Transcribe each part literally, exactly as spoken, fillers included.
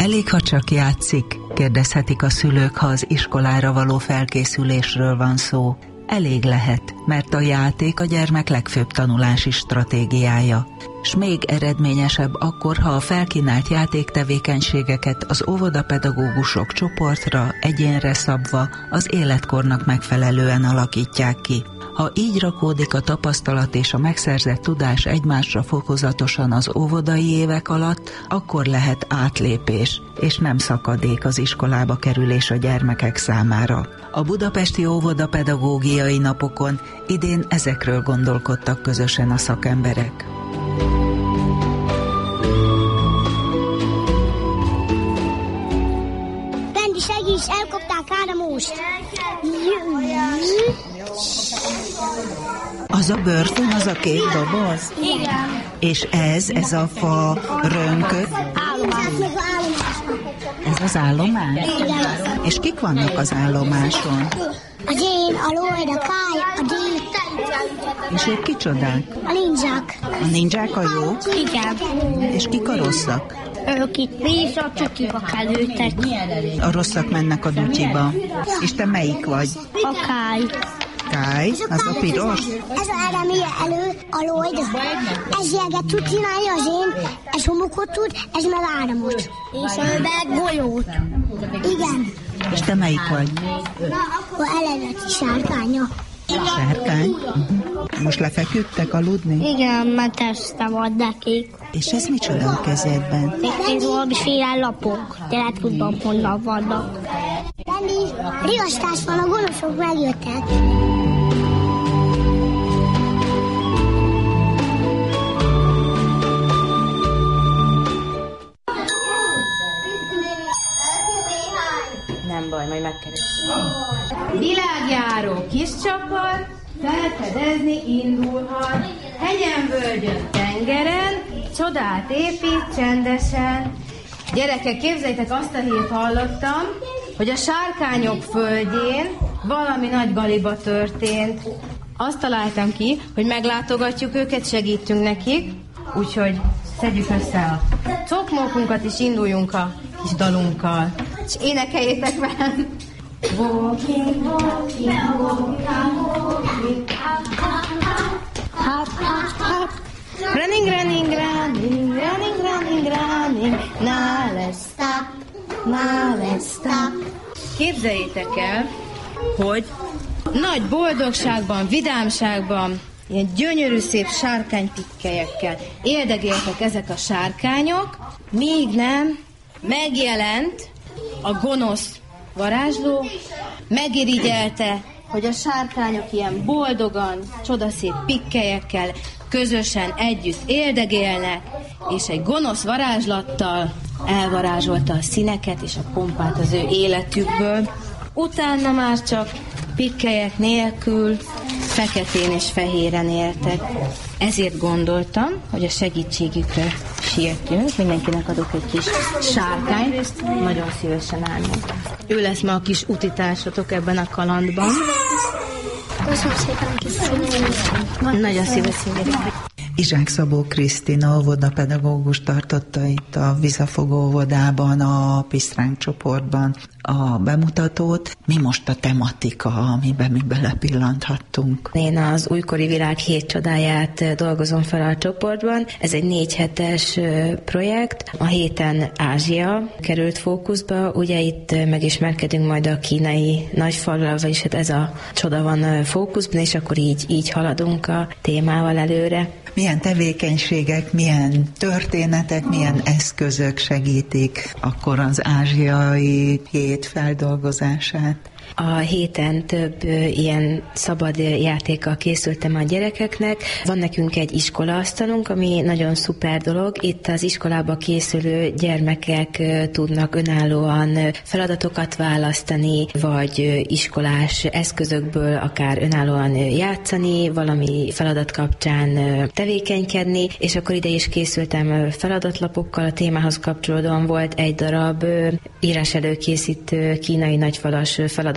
Elég, ha csak játszik? Kérdezhetik a szülők, ha az iskolára való felkészülésről van szó. Elég lehet, mert a játék a gyermek legfőbb tanulási stratégiája. S még eredményesebb akkor, ha a felkínált játéktevékenységeket az óvodapedagógusok csoportra, egyénre szabva, az életkornak megfelelően alakítják ki. Ha így rakódik a tapasztalat és a megszerzett tudás egymásra fokozatosan az óvodai évek alatt, akkor lehet átlépés, és nem szakadék az iskolába kerülés a gyermekek számára. A budapesti óvodapedagógiai napokon idén ezekről gondolkodtak közösen a szakemberek. Bendi, segíts, elkapták Áramóst! Az a börtön, az a kék doboz? Igen. És ez, ez a fa rönkö? Állomás. Ez az állomás? Igen. És kik vannak az állomáson? A Jane, a Lloyd, a Kai, a Dee. És ők kicsodák? A ninják. A ninják a jók? Igen. És kik a rosszak? Ők itt vissza, csukiba kerültek. A rosszak mennek a dutyiba. És te melyik vagy? A Kai. Káj, az a piros? Ez a Eremie elő, a Lloyd. Ez jeget tud csinálni, az én. Ez homokot tud, ez meg Áramot. És ő meg golyót. Igen. És te melyik vagy? A eredeti sárkánya. Sárkány? Uh-huh. Most lefeküdtek aludni? Igen, mert testem ad nekik. És ez micsoda a kezedben? Ez valamiféle lapok, de lehet tudom, honnan vannak. Benni, riasztás van, a gonoszok megjöttek. Nem baj, majd megkeressük. Világjáró kis csapat, felfedezni indulhat. Hegyen, völgyön, tengeren, csodát épít csendesen. Gyerekek, képzeljétek, azt a hírt hallottam, hogy a sárkányok földjén valami nagy galiba történt. Azt találtam ki, hogy meglátogatjuk őket, segítünk nekik, úgyhogy szedjük össze a cokmókunkat és induljunk a kis dalunkkal. És énekeljétek velem! Walking, walking, walking, walking, hop, hop, hop. Running, running, running, running, running, running, now let's stop, now let's stop. Képzeljétek el, hogy nagy boldogságban, vidámságban, ilyen gyönyörű szép sárkánypikkelyekkel éldegéltek ezek a sárkányok, míg nem megjelent a gonosz varázsló, megirigyelte, hogy a sárkányok ilyen boldogan, csodaszép pikkelyekkel közösen együtt éldegélnek, és egy gonosz varázslattal elvarázsolta a színeket és a pompát az ő életükből. Utána már csak pikkelyek nélkül, feketén és fehéren éltek. Ezért gondoltam, hogy a segítségükre sietjünk. Mindenkinek adok egy kis sárkányt, és nagyon szívesen állnak. Ő lesz ma a kis utitársatok ebben a kalandban. Köszönöm szépen a kis színűt. Nagyon szívesen. Izsák Szabó Krisztina óvodapedagógus tartotta itt a Vizafogó óvodában, a Pisztránk csoportban a bemutatót. Mi most a tematika, amiben mi belepillanthattunk? Én az újkori világ hét csodáját dolgozom fel a csoportban. Ez egy négy hetes projekt. A héten Ázsia került fókuszba. Ugye itt megismerkedünk majd a kínai nagyfallal, vagyis hát ez a csoda van fókuszban, és akkor így, így haladunk a témával előre. Milyen tevékenységek, milyen történetek, milyen eszközök segítik akkor az ázsiai hét feldolgozását? A héten több ilyen szabad játékkal készültem a gyerekeknek. Van nekünk egy iskolaasztalunk, ami nagyon szuper dolog. Itt az iskolába készülő gyermekek tudnak önállóan feladatokat választani, vagy iskolás eszközökből akár önállóan játszani, valami feladat kapcsán tevékenykedni, és akkor ide is készültem feladatlapokkal. A témához kapcsolódóan volt egy darab írás előkészítő kínai nagyfalas feladat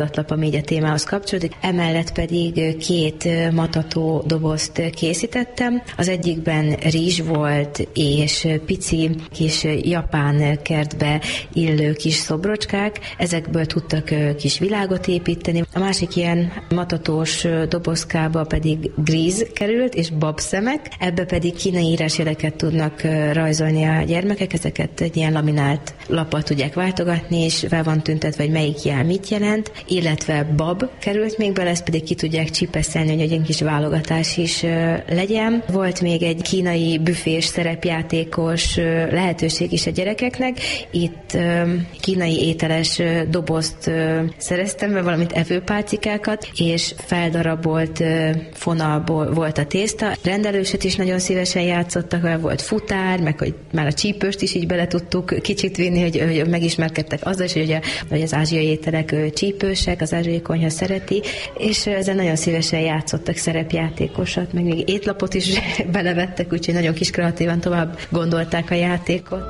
feladatlap, ami így a témához kapcsolódik. Emellett pedig két matató dobozt készítettem. Az egyikben rizs volt, és pici kis japán kertbe illő kis szobrocskák, ezekből tudtak kis világot építeni. A másik ilyen matatós dobozkába pedig gríz került, és babszemek, ebbe pedig kínai írásjeleket tudnak rajzolni a gyermekek, ezeket egy ilyen laminált lappal tudják váltogatni, és fel van tüntetve, hogy melyik jel mit jelent, illetve bab került még bele, ezt pedig ki tudják csipeszelni, hogy egy kis válogatás is legyen. Volt még egy kínai büfés szerepjátékos lehetőség is a gyerekeknek. Itt kínai ételes dobozt szereztem be, valamint evőpálcikákat, és feldarabolt fonalból volt a tészta. Rendelőset is nagyon szívesen játszottak, mert volt futár, meg hogy már a csípőst is így bele tudtuk kicsit vinni, hogy, hogy megismerkedtek azzal is, hogy, a, hogy az ázsiai ételek csípősek, az ázsiai konyha szereti, és ezen nagyon szívesen játszottak szerepjátékosat, meg még étlapot is belevettek, úgyhogy nagyon kis kreatívan tovább gondolták a játékot.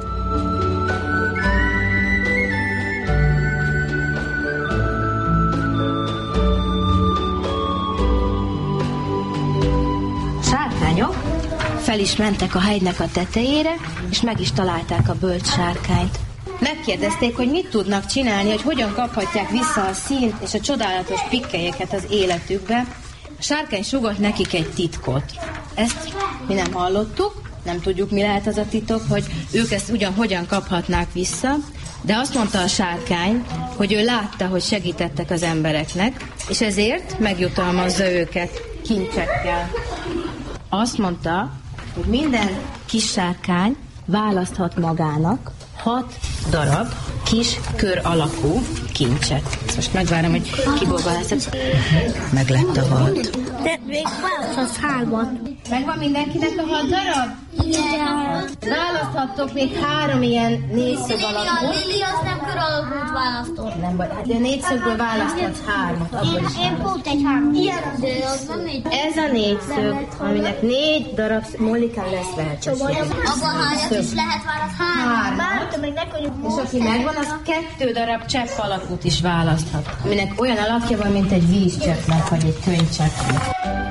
Sárkányok fel is mentek a hegynek a tetejére, és meg is találták a bölcs sárkányt. Megkérdezték, hogy mit tudnak csinálni, hogy hogyan kaphatják vissza a színt és a csodálatos pikkelyeket az életükbe. A sárkány sugott nekik egy titkot. Ezt mi nem hallottuk, nem tudjuk, mi lehet az a titok, hogy ők ezt ugyan hogyan kaphatnák vissza, de azt mondta a sárkány, hogy ő látta, hogy segítettek az embereknek, és ezért megjutalmazza őket kincsekkel. Azt mondta, hogy minden kis sárkány választhat magának hat darab kis kör alakú kincset. Most megvárom, hogy kiból választhat. Meg lett a hat. De még választhatsz hármat. Megvan mindenkinek a hat darab? Igen. Választhattok még három ilyen négyszög alakú. Lili az nem kör alakút választott. Nem baj, de négyszögből választhatsz hármat. Én, én pont egy három. Ilyen, de az nem négy. Ez a négyszög, aminek négy darab Mollikán lesz lehetőség. Abban hányat is lehet választani? Hármat. És aki megvan, az kettő darab csepp alakút is választhat, aminek olyan alakja van, mint egy vízcseppnek, vagy egy könycseppnek.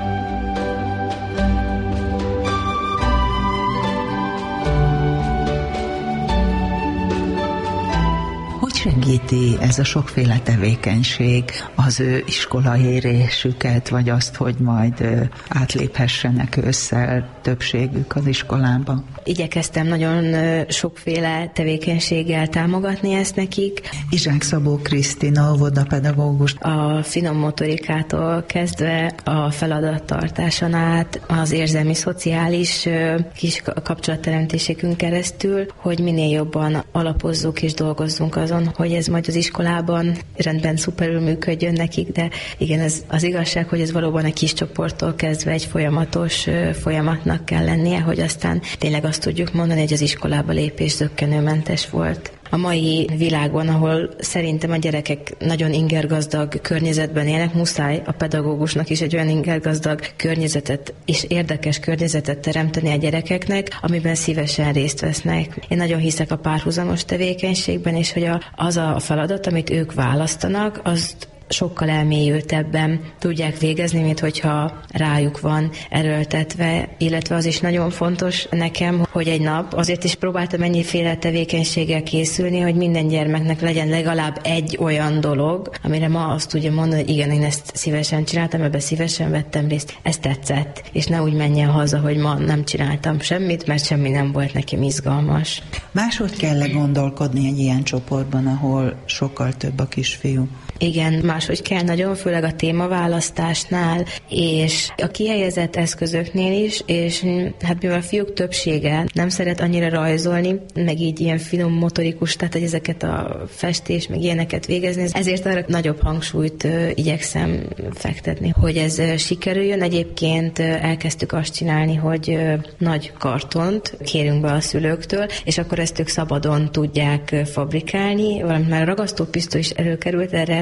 Segíti ez a sokféle tevékenység az ő iskolaérésüket, vagy azt, hogy majd átléphessenek ősszel többségük az iskolában? Igyekeztem nagyon sokféle tevékenységgel támogatni ezt nekik. Izsák Szabó Krisztina, óvodapedagógus. A finom motorikától kezdve a feladattartáson át, az érzelmi, szociális kis kapcsolatteremtéseken keresztül, hogy minél jobban alapozzuk és dolgozzunk azon, hogy ez majd az iskolában rendben szuperül működjön nekik, de igen, ez az igazság, hogy ez valóban egy kis csoporttól kezdve egy folyamatos folyamatnak kell lennie, hogy aztán tényleg azt tudjuk mondani, hogy az iskolába lépés zökkenőmentes volt. A mai világban, ahol szerintem a gyerekek nagyon ingergazdag környezetben élnek, muszáj a pedagógusnak is egy olyan ingergazdag környezetet és érdekes környezetet teremteni a gyerekeknek, amiben szívesen részt vesznek. Én nagyon hiszek a párhuzamos tevékenységben, és hogy a, az a feladat, amit ők választanak, azt sokkal elmélyültebben tudják végezni, mint hogyha rájuk van erőltetve, illetve az is nagyon fontos nekem, hogy egy nap azért is próbáltam ennyiféle tevékenységgel készülni, hogy minden gyermeknek legyen legalább egy olyan dolog, amire ma azt tudja mondani, hogy igen, én ezt szívesen csináltam, ebbe szívesen vettem részt, ez tetszett, és ne úgy menjen haza, hogy ma nem csináltam semmit, mert semmi nem volt nekem izgalmas. Máshogy kell gondolkodni egy ilyen csoportban, ahol sokkal több a kisfiú? Igen, máshogy kell nagyon, főleg a témaválasztásnál, és a kihelyezett eszközöknél is, és hát mivel a fiúk többsége nem szeret annyira rajzolni, meg így ilyen finom motorikus, tehát hogy ezeket a festés, meg ilyeneket végezni, ezért arra nagyobb hangsúlyt uh, igyekszem fektetni, hogy ez uh, sikerüljön. Egyébként uh, elkezdtük azt csinálni, hogy uh, nagy kartont kérünk be a szülőktől, és akkor ezt ők szabadon tudják uh, fabrikálni, valamint már a ragasztópisztoly is előkerült, erre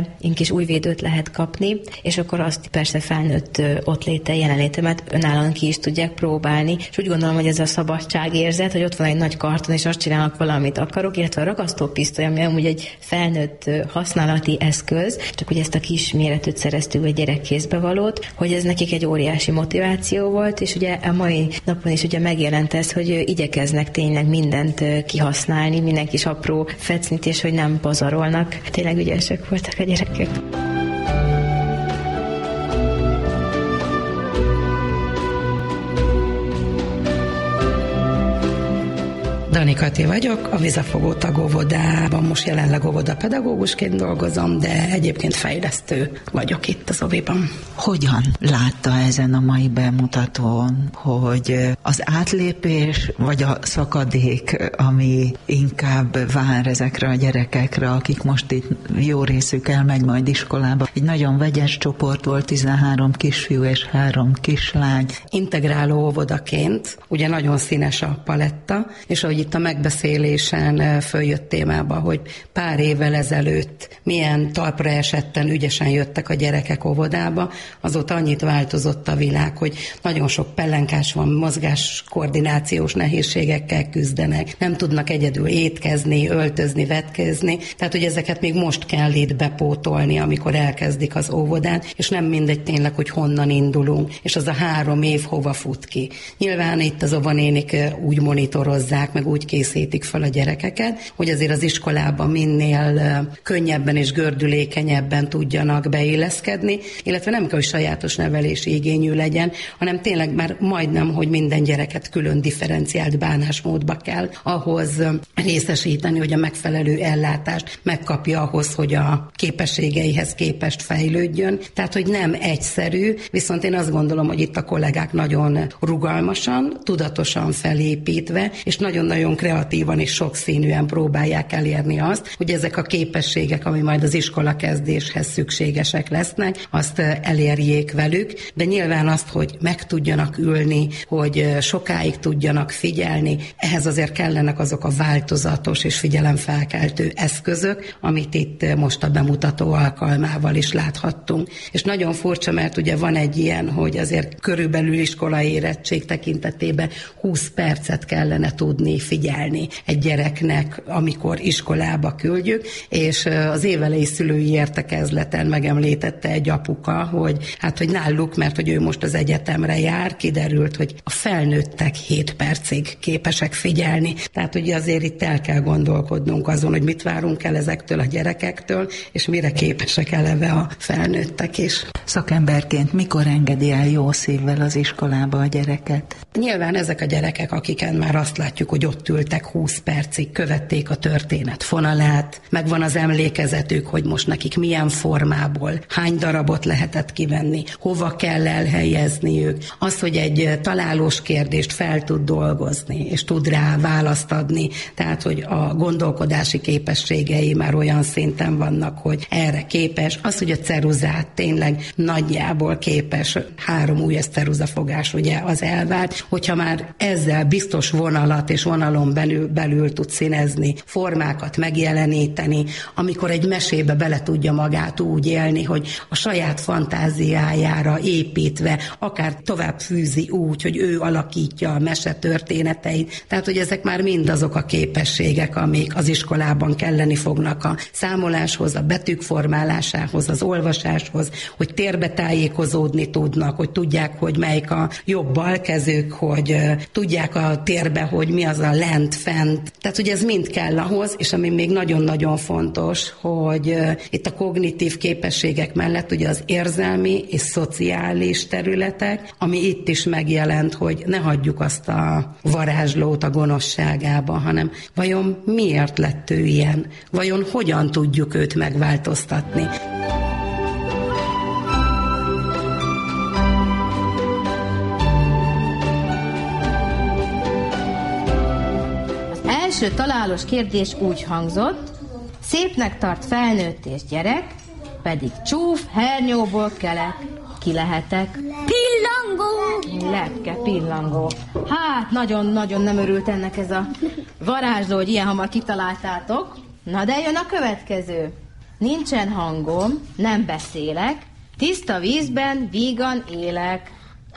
kis újvédőt lehet kapni, és akkor azt persze felnőtt ott léte, jelenlétemet önállóan ki is tudják próbálni, és úgy gondolom, hogy ez a szabadságérzet, hogy ott van egy nagy karton, és azt csinálok valamit akarok, illetve a ragasztópisztoly, ami amúgy egy felnőtt használati eszköz, csak ugye ezt a kis méretűt szereztük a gyerekkézbe valót, hogy ez nekik egy óriási motiváció volt, és ugye a mai napon is ugye megjelent ez, hogy igyekeznek tényleg mindent kihasználni, minden kis apró fecnit, és hogy nem pazarolnak. Tényleg ügyesek voltak a gyerekek. Dani Kati vagyok, a Vizafogó tagóvodában most jelenleg óvodapedagógusként dolgozom, de egyébként fejlesztő vagyok itt az oviban. Hogyan látta ezen a mai bemutatón, hogy az átlépés vagy a szakadék, ami inkább vár ezekre a gyerekekre, akik most itt jó részük elmegy majd iskolába. Egy nagyon vegyes csoport volt, tizenhárom kisfiú és három kislány. Integráló óvodaként ugye nagyon színes a paletta, és ahogy itt a megbeszélésen följött témába, hogy pár évvel ezelőtt milyen talpra esetten ügyesen jöttek a gyerekek óvodába, azóta annyit változott a világ, hogy nagyon sok pellenkás van, mozgáskoordinációs nehézségekkel küzdenek, nem tudnak egyedül étkezni, öltözni, vetkezni, tehát hogy ezeket még most kell itt bepótolni, amikor elkezdik az óvodán, és nem mindegy tényleg, hogy honnan indulunk, és az a három év hova fut ki. Nyilván itt az óvonénik úgy monitorozzák, meg úgy készítik fel a gyerekeket, hogy azért az iskolában minél könnyebben és gördülékenyebben tudjanak beilleszkedni, illetve nem kell, hogy sajátos nevelési igényű legyen, hanem tényleg már majdnem, hogy minden gyereket külön differenciált bánásmódba kell ahhoz részesíteni, hogy a megfelelő ellátást megkapja ahhoz, hogy a képességeihez képest fejlődjön. Tehát, hogy nem egyszerű, viszont én azt gondolom, hogy itt a kollégák nagyon rugalmasan, tudatosan felépítve, és nagyon-nagyon kreatívan és sokszínűen próbálják elérni azt, hogy ezek a képességek, ami majd az iskola kezdéshez szükségesek lesznek, azt elérjék velük, de nyilván azt, hogy meg tudjanak ülni, hogy sokáig tudjanak figyelni, ehhez azért kellenek azok a változatos és figyelemfelkeltő eszközök, amit itt most a bemutató alkalmával is láthattunk. És nagyon furcsa, mert ugye van egy ilyen, hogy azért körülbelül iskolai érettség tekintetében húsz percet kellene tudni figyelni egy gyereknek, amikor iskolába küldjük, és az évelei szülői értekezleten megemlítette egy apuka, hogy hát, hogy náluk, mert hogy ő most az egyetemre jár, kiderült, hogy a felnőttek hét percig képesek figyelni. Tehát ugye azért itt el kell gondolkodnunk azon, hogy mit várunk el ezektől a gyerekektől, és mire képesek eleve a felnőttek is. Szakemberként mikor engedi el jó szívvel az iskolába a gyereket? Nyilván ezek a gyerekek, akiken már azt látjuk, hogy ott ültek húsz percig, követték a történet fonalát, megvan az emlékezetük, hogy most nekik milyen formából, hány darabot lehetett kivenni, hova kell elhelyezniük. Az, hogy egy találós kérdést fel tud dolgozni, és tud rá választ adni, tehát, hogy a gondolkodási képességei már olyan szinten vannak, hogy erre képes. Az, hogy a ceruzát tényleg nagyjából képes, három ujjas ceruzafogás ugye az elvált, hogyha már ezzel biztos vonalat és vonalon belül, belül tud színezni, formákat megjeleníteni, amikor egy mesébe bele tudja magát úgy élni, hogy a saját fantáziájára építve, akár tovább fűzi úgy, hogy ő alakítja a mese történeteit. Tehát, hogy ezek már mind azok a képességek, amik az iskolában kelleni fognak a számoláshoz, a betűk formálásához, az olvasáshoz, hogy térbe tájékozódni tudnak, hogy tudják, hogy melyik a jobb-bal kezük, hogy tudják a térbe, hogy mi az a lent, fent. Tehát, hogy ez mind kell ahhoz, és ami még nagyon-nagyon fontos, hogy itt a kognitív képességek mellett ugye az érzelmi és szociális területek, ami itt is megjelent, hogy ne hagyjuk azt a varázslót a gonoszságába, hanem vajon miért lett ő ilyen? Vajon hogyan tudjuk őt megváltoztatni? Az első találós kérdés úgy hangzott: szépnek tart felnőtt és gyerek, pedig csúf hernyóból kelek. Ki lehetek? Pillangó! Lepke, pillangó. Hát, nagyon-nagyon nem örült ennek ez a varázsló, hogy ilyen hamar kitaláltátok. Na de jön a következő. nincsen hangom, nem beszélek, tiszta vízben vígan élek.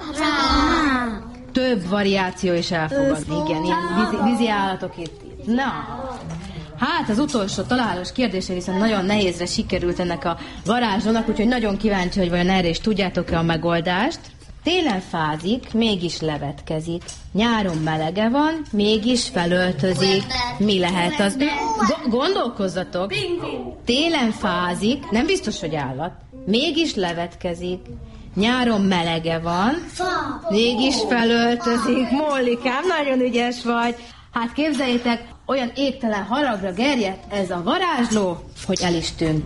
Több variáció is elfogad. Igen, ilyen vízi, vízi állatok itt. Na, hát az utolsó találós kérdése viszont nagyon nehézre sikerült ennek a varázslónak, úgyhogy nagyon kíváncsi, hogy vajon erre is tudjátok-e a megoldást. Télen fázik, mégis levetkezik. Nyáron melege van, mégis felöltözik. Mi lehet az? Go- gondolkozzatok. Télen fázik, nem biztos, hogy állat. Mégis levetkezik. Nyáron melege van, mégis felöltözik. Mollikám, nagyon ügyes vagy. Hát képzeljétek, olyan égtelen haragra gerjedt ez a varázsló, hogy el is tűnt.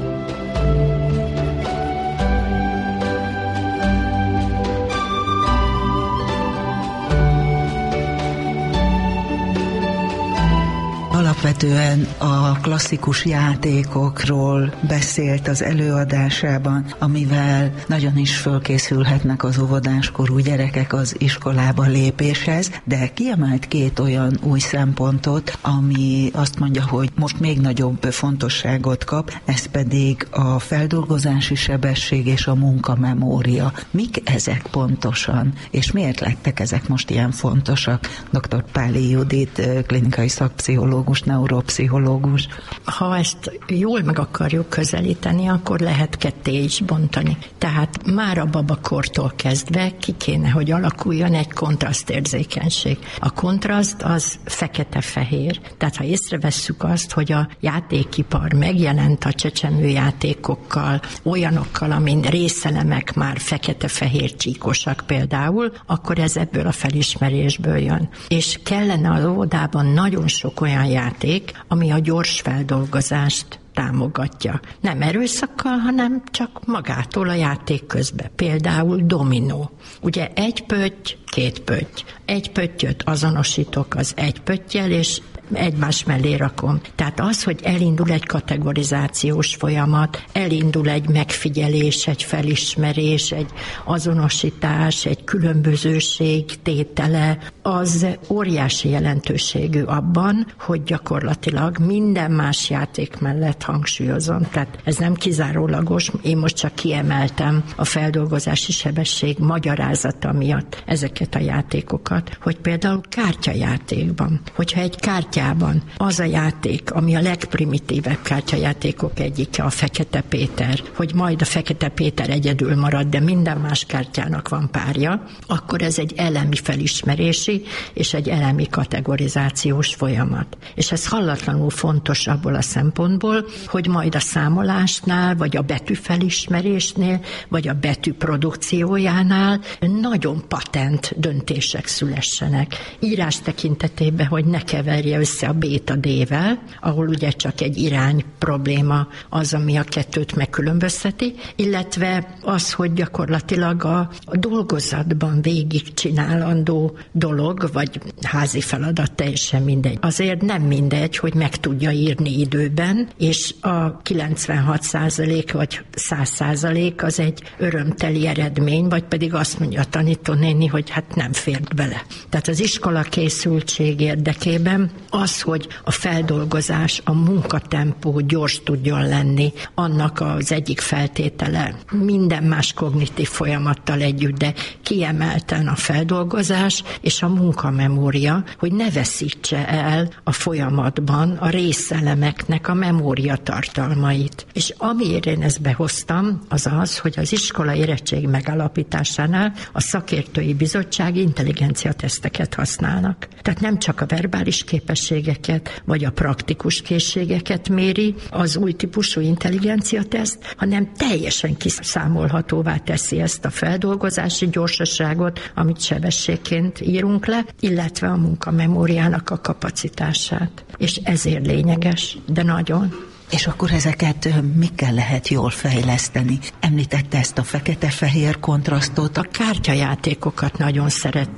Alapvetően a klasszikus játékokról beszélt az előadásában, amivel nagyon is fölkészülhetnek az óvodáskorú gyerekek az iskolába lépéshez, de kiemelt két olyan új szempontot, ami azt mondja, hogy most még nagyobb fontosságot kap, ez pedig a feldolgozási sebesség és a munkamemória. Mik ezek pontosan, és miért lettek ezek most ilyen fontosak? doktor Páli Judit, klinikai szakpszichológus, neuropszichológus. Ha ezt jól meg akarjuk közelíteni, akkor lehet ketté is bontani. Tehát már a babakortól kezdve ki kéne, hogy alakuljon egy kontrasztérzékenység. A kontraszt az fekete-fehér. Tehát ha észrevesszük azt, hogy a játékipar megjelent a csecsemőjátékokkal, olyanokkal, amin részelemek már fekete-fehér csíkosak például, akkor ez ebből a felismerésből jön. És kellene az óvodában nagyon sok olyan játék, ami a gyors feldolgozást támogatja. Nem erőszakkal, hanem csak magától a játék közben. Például dominó. Ugye egy pötty, két pötty. Egy pöttyöt azonosítok az egy pöttyel, és egymás mellé rakom. Tehát az, hogy elindul egy kategorizációs folyamat, elindul egy megfigyelés, egy felismerés, egy azonosítás, egy különbözőség tétele, az óriási jelentőségű abban, hogy gyakorlatilag minden más játék mellett hangsúlyozom. Tehát ez nem kizárólagos, én most csak kiemeltem a feldolgozási sebesség magyarázata miatt ezeket a játékokat, hogy például kártyajátékban, hogyha egy kártyában az a játék, ami a legprimitívebb kártyajátékok egyike, a Fekete Péter, hogy majd a Fekete Péter egyedül marad, de minden más kártyának van párja, akkor ez egy elemi felismerési és egy elemi kategorizációs folyamat. És ez hallatlanul fontos abból a szempontból, hogy majd a számolásnál, vagy a betűfelismerésnél, vagy a betű produkciójánál nagyon patent döntések szülessenek. Írás tekintetében, hogy ne keverje össze a B-t a D-vel, ahol ugye csak egy irány probléma az, ami a kettőt megkülönbözteti, illetve az, hogy gyakorlatilag a, a dolgozatban végig csinálandó dolog, vagy házi feladat, teljesen mindegy. Azért nem mindegy, hogy meg tudja írni időben, és a kilencvenhat százalék vagy száz százalék az egy örömteli eredmény, vagy pedig azt mondja a tanítónéni, hogy hát nem fért bele. Tehát az iskola készültség érdekében az, hogy a feldolgozás, a munkatempó gyors tudjon lenni, annak az egyik feltétele minden más kognitív folyamattal együtt, de kiemelten a feldolgozás és a munkamemória, hogy ne veszítse el a folyamatban a részelemeknek a memória tartalmait. És amiért én ezt behoztam, az az, hogy az iskola érettség megalapításánál a szakértői bizottság intelligenciateszteket használnak. Tehát nem csak a verbális képességeket, vagy a praktikus készségeket méri az új típusú intelligenciateszt, hanem teljesen kiszámolhatóvá teszi ezt a feldolgozási gyorsaságot, amit sebességként írunk le, illetve a munkamemóriának a kapacitását. És ezért lényeges, de nagyon. És akkor ezeket mikkel lehet jól fejleszteni? Említette ezt a fekete-fehér kontrasztot. A kártyajátékokat nagyon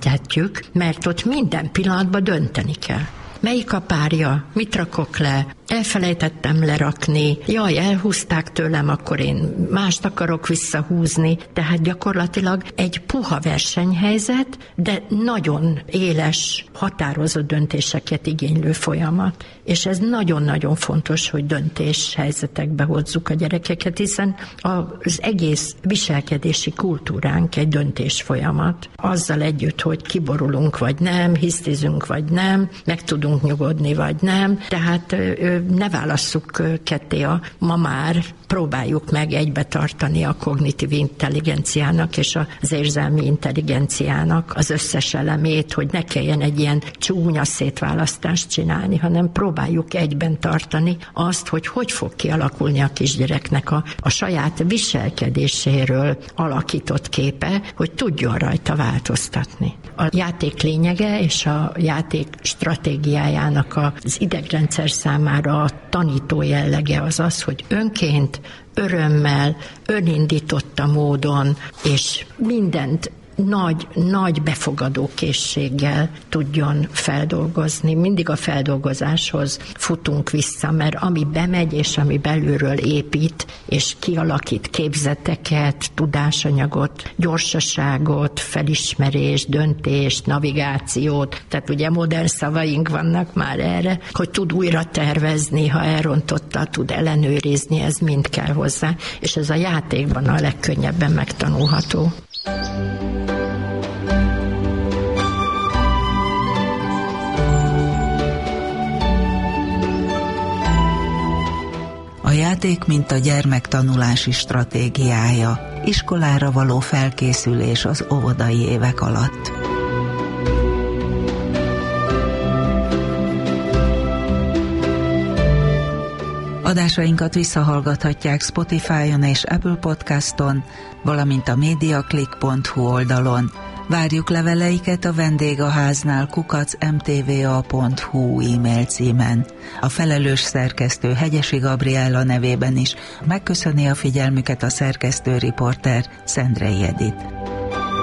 szeretjük, mert ott minden pillanatban dönteni kell. Melyik a párja? Mit rakok le? elfelejtettem lerakni, jaj, elhúzták tőlem, akkor én mást akarok visszahúzni, tehát gyakorlatilag egy puha versenyhelyzet, de nagyon éles, határozott döntéseket igénylő folyamat. És ez nagyon-nagyon fontos, hogy döntéshelyzetekbe hozzuk a gyerekeket, hiszen az egész viselkedési kultúránk egy döntésfolyamat. Azzal együtt, hogy kiborulunk vagy nem, hisztizünk vagy nem, meg tudunk nyugodni vagy nem, tehát ne válasszuk ketté a ma már, próbáljuk meg egybe tartani a kognitív intelligenciának és az érzelmi intelligenciának az összes elemét, hogy ne kelljen egy ilyen csúnya szétválasztást csinálni, hanem próbáljuk egyben tartani azt, hogy hogy fog kialakulni a kisgyereknek a, a saját viselkedéséről alakított képe, hogy tudjon rajta változtatni. A játék lényege és a játék stratégiájának az idegrendszer számára a tanító jellege az az, hogy önként, örömmel, önindította módon, és mindent nagy, nagy befogadó készséggel tudjon feldolgozni. Mindig a feldolgozáshoz futunk vissza, mert ami bemegy, és ami belülről épít, és kialakít képzeteket, tudásanyagot, gyorsaságot, felismerést, döntést, navigációt, tehát ugye modern szavaink vannak már erre, hogy tud újra tervezni, ha elrontotta, tud ellenőrizni, ez mind kell hozzá, és ez a játékban a legkönnyebben megtanulható. A játék, mint a gyermek tanulási stratégiája, iskolára való felkészülés az óvodai évek alatt. Adásainkat visszahallgathatják Spotify-on és Apple Podcaston, valamint a mediaclick pont hu oldalon. Várjuk leveleiket a vendégháznál kukac em té vé á pont hu e-mail címen. A felelős szerkesztő Hegyesi Gabriella nevében is megköszöni a figyelmüket a szerkesztő riporter Szendrei Edith.